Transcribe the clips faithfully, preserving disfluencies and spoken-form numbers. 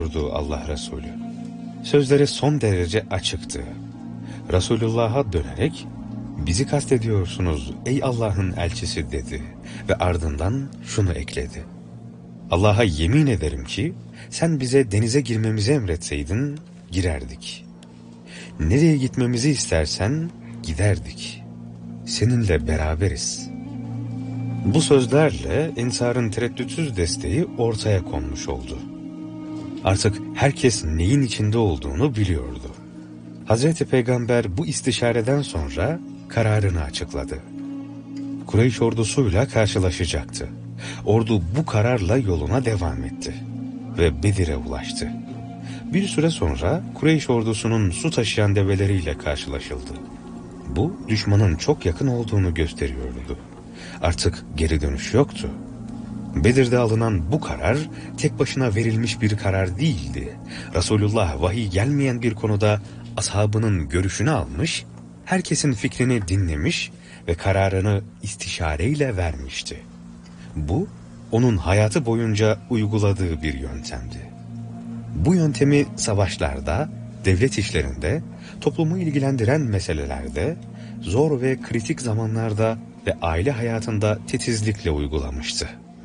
buyurdu Allah Resulü. Sözleri son derece açıktı. Resulullah'a dönerek, "Bizi kastediyorsunuz ey Allah'ın elçisi" dedi ve ardından şunu ekledi: "Allah'a yemin ederim ki sen bize denize girmemizi emretseydin girerdik. Nereye gitmemizi istersen giderdik. Seninle beraberiz." Bu sözlerle Ensar'ın tereddütsüz desteği ortaya konmuş oldu. Artık herkes neyin içinde olduğunu biliyordu. Hazreti Peygamber bu istişareden sonra kararını açıkladı. Kureyş ordusuyla karşılaşacaktı. Ordu bu kararla yoluna devam etti ve Bedir'e ulaştı. Bir süre sonra Kureyş ordusunun su taşıyan develeriyle karşılaşıldı. Bu düşmanın çok yakın olduğunu gösteriyordu. Artık geri dönüş yoktu. Bedir'de alınan bu karar tek başına verilmiş bir karar değildi. Resulullah vahiy gelmeyen bir konuda ashabının görüşünü almış, herkesin fikrini dinlemiş ve kararını istişareyle vermişti. Bu, onun hayatı boyunca uyguladığı bir yöntemdi. Bu yöntemi savaşlarda, devlet işlerinde, toplumu ilgilendiren meselelerde, zor ve kritik zamanlarda ve aile hayatında titizlikle uygulamıştı.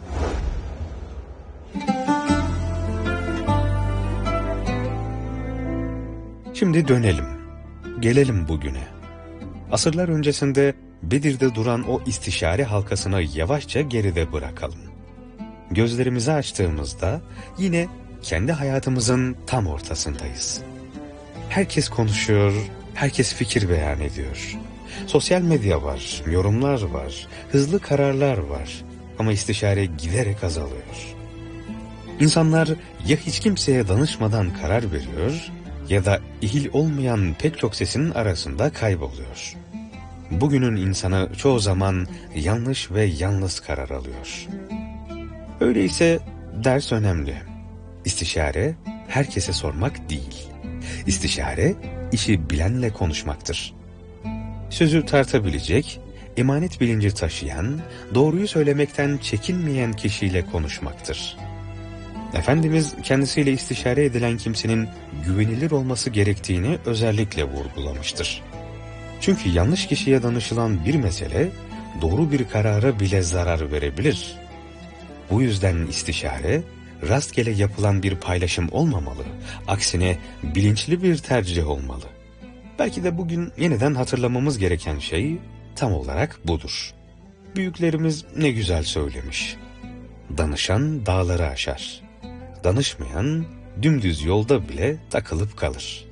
Şimdi dönelim, gelelim bugüne. Asırlar öncesinde Bedir'de duran o istişare halkasını yavaşça geride bırakalım. Gözlerimizi açtığımızda yine kendi hayatımızın tam ortasındayız. Herkes konuşuyor, herkes fikir beyan ediyor. Sosyal medya var, yorumlar var, hızlı kararlar var ama istişare giderek azalıyor. İnsanlar ya hiç kimseye danışmadan karar veriyor ya da ihil olmayan pek çok sesin arasında kayboluyor. Bugünün insanı çoğu zaman yanlış ve yalnız karar alıyor. Öyleyse ders önemli. İstişare herkese sormak değil. İstişare işi bilenle konuşmaktır. Sözü tartabilecek, emanet bilinci taşıyan, doğruyu söylemekten çekinmeyen kişiyle konuşmaktır. Efendimiz kendisiyle istişare edilen kimsenin güvenilir olması gerektiğini özellikle vurgulamıştır. Çünkü yanlış kişiye danışılan bir mesele doğru bir karara bile zarar verebilir. Bu yüzden istişare rastgele yapılan bir paylaşım olmamalı, aksine bilinçli bir tercih olmalı. Belki de bugün yeniden hatırlamamız gereken şey tam olarak budur. Büyüklerimiz ne güzel söylemiş: "Danışan dağları aşar, danışmayan dümdüz yolda bile takılıp kalır."